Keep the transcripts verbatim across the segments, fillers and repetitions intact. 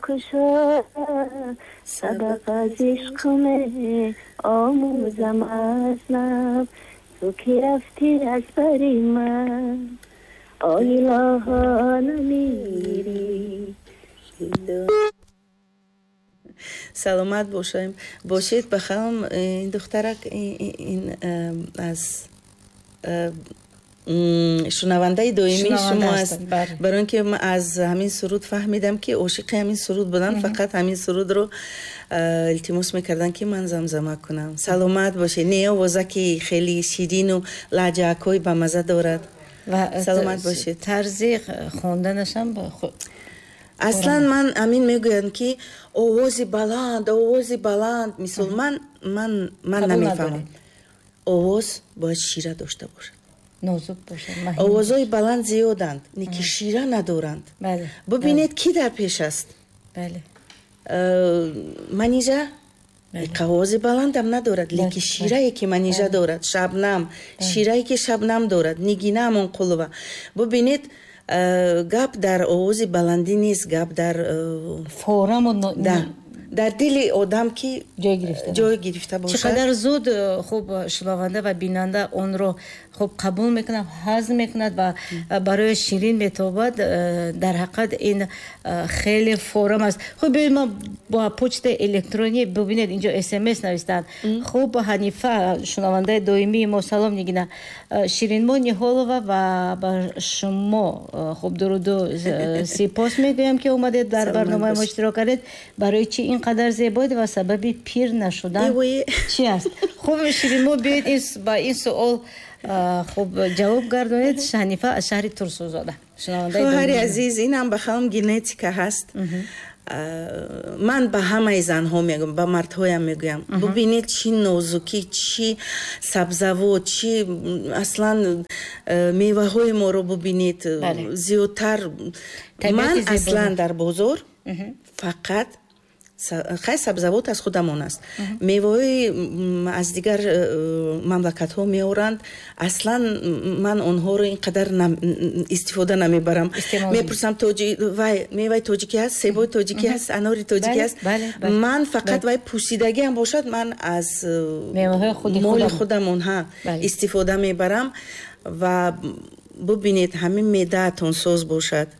کشا صدق از عشق می آموزم از لب تو که رفتی از بری من آیلا نمیری. саломат бошем бошед ба халам ин духтарак ин аз шунавандаи доимии шумо аст. барои ин ки ман аз ҳамин суруд фаҳмидам ки ошиқи ҳамин суруд буданд, фақат ҳамин сурудро илтимос мекардан ки ман замзама кунам. саломат бошед. не овозаки хеле ширину лаҳҷаакҳои бамаза дорад. саломат бошед. тарзи хонданашам аслан ман амин мегӯям ки овози баланд овози баланд мисол ман ман ман намефаҳмам. овоз бояд шира дошта бошад, нозук бошад. овозҳои баланд зиёданд, не ки шира надоранд. бубинед ки дар пеш аст. манижа овози баландам надорад, леки ширае ки манижа дорад, шабнам ширае ки шабнам дорад, нигина амонқулова. бубинед гап дар овози баландӣ нест, гап дар фораму дар дили одам ки ҷой гирифта бошад. чӣ қадар зуд хуб шунаванда ва бинанда онро хуб қабул мекунад, ҳазм мекунад ва барои ширин метобад. дар ҳақиқат ин хеле форам аст. хуб бибинед ма ба почтаи электронӣ бубинед инҷо смс навистанд. хуб ҳанифа шунавандаи доимии мо салом нигина ширинмо ниҳолова ва ба шумо хуб дуруду сипос мегӯям ки омадед дар барномаи мо иштирок кардед. барои чӣ ин қадар зебоед ва сабаби пир нашудан чӣ аст? хуб ширинмо биёед ба ин суол хуб ҷавоб гардонед. ҳанифа аз шаҳри турсузода. хоҳари азиз, инам ба халам генетика ҳаст. ман ба ҳамаи занҳо мегӯям, ба мардҳоям мегӯям, бубинед чӣ нозукӣ, чӣ сабзавот, чӣ аслан меваҳои моро бубинед зиёдтар. ман аслан дар бозор фақат хай сабзавот аз худамон аст. меваҳои аз дигар мамлакатҳо меоранд. аслан ман онҳоро ин қадар истифода намебарам. мепурсам вай меваи тоҷикӣ ҳаст, себои тоҷикӣ ҳаст, анори тоҷикӣ ҳаст. ман фақат вай пӯсидагиам бошад, ман аз моли худамон ҳа истифода мебарам. ва бубинед ҳамин меъдаатон соз бошад.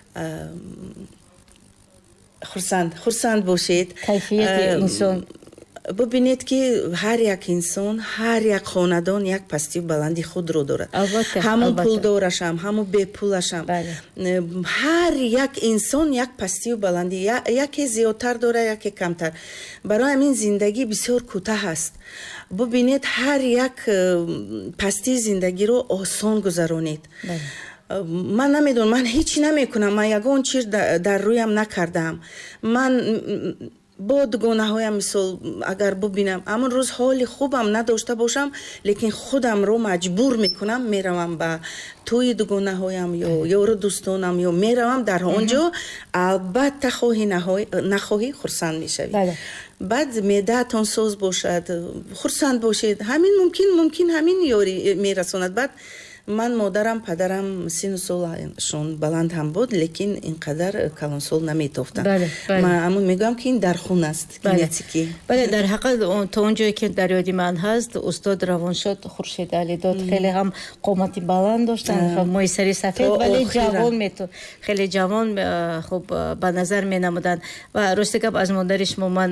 хурсанд хурсанд бошед. кайфияти инсон бубинед ки ҳар як инсон, ҳар як хонадон як пастию баланди худро дорад. ҳамун пулдорашам, ҳамун бепулашам, ҳар як инсон як пастию баланди, яке зиёдтар дорад, яке камтар. барои ҳамин зиндагӣ бисёр кӯтаҳ аст. бубинед ҳар як пастии зиндагиро осон гузаронед. ман намедонам, ман ҳеҷ намекунам, ман ягон чиз дар рӯям накардам. ман бо дугонаҳоям мисол агар бубинам ҳамон рӯз ҳоли хубам надошта бошам, лекин худамро маҷбур мекунам, меравам ба тӯи дугонаҳоям ё ёру дӯстонам, ё меравам дар он ҷо. албатта хоҳӣ нахоҳӣ хурсанд мешавӣ. баъд меъдаатон соз бошад, хурсанд бошед. ҳамин мумкин мумкин ҳамин ёрӣ мерасонад. баъд ман модарам падарам сину солашон баланд ҳам буд, лекин ин қадар калонсол наметофтанд. ман амун мегӯям ки ин дар хун аст, генетикӣ. бале дар ҳақиқат то он ҷое ки дар ёди ман ҳаст, устод равоншод Хуршед Алидод хеле ҳам қомати баланд доштанд, мои сари сафед, вале ҷавон мето хеле ҷавон хуб ба назар менамуданд. ва рости гап аз модари шумо ман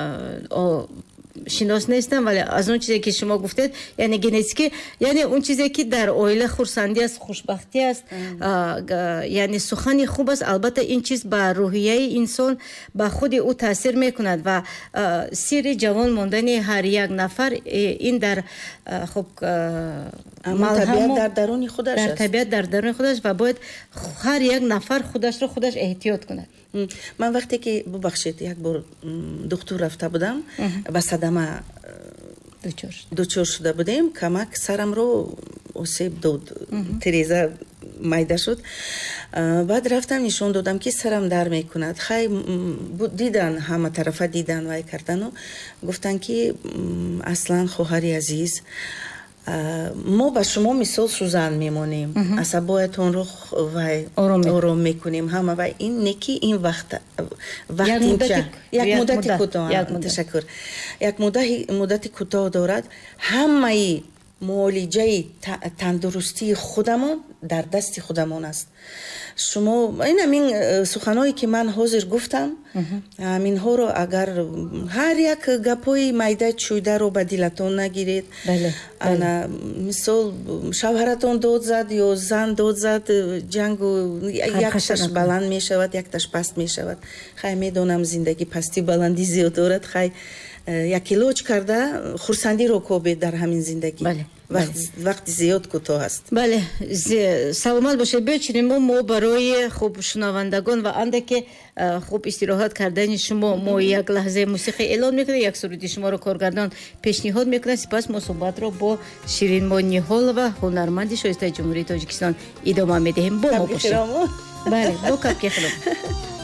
шинос нестам, вале аз он чизе ки шумо гуфтед, яъне генетикӣ, яъне он чизе ки дар оила хурсандӣ аст, хушбахтӣ аст, яъне сухани хуб аст. албатта ин чиз ба рӯҳияи инсон, ба худи ӯ таъсир мекунад ва сирри ҷавон мондани ҳар як нафар ин дар хуб табиат дар даруни худаш аст. табиат дар даруни худаш ва бояд ҳар як нафар худашро худаш эҳтиёт кунад. ман вақте ки бубахшед як бор духтур рафта будам, ба садама дучор шуда будем, камак сарамро осеб дод, тиреза майда шуд. баъд рафтам нишон додам ки сарам дар мекунад. хай дидан, ҳама тарафа дидан вай кардану гуфтанд ки аслан хоҳари азиз, мо ба шумо мисол сӯзан мемонем, асабоятонро вай ором мекунем ҳама вай ин неки ин вақт вақтинча як муддати кӯтоҳ ташаккур як муддати кӯтоҳ дорад. ҳамаи муолиҷаи тандурустии худамон дар дасти худамон аст. шумо ин ҳамин суханҳое ки ман ҳозир гуфтам, ҳаминҳоро агар ҳар як гапҳои майда чӯйдаро ба дилатон нагиред. ана мисол шавҳаратон дод зад ё зан дод зад, ҷангу якташ баланд мешавад, якташ паст мешавад. хай медонам зиндагӣ пастӣ баландӣ зиёд дорад. хай як илоҷ карда хурсандиро кобед дар ҳамин зиндагӣ. вақти зиёд кӯтоҳ аст. бале, саломат бошед. бечунем мо барои хуб шунавандагон ва андаке хуб истироҳат кардани шумо мо як лаҳзаи мусиқӣ эълон мекунем, як суруди шуморо коргардон пешниҳод мекунад. сипас мо суҳбатро бо Ширинмо Ниҳолова, ҳунарманди шоистаи ҷумҳурии Тоҷикистон идома медиҳем. бо мо бошед. бале, бо капки хиром.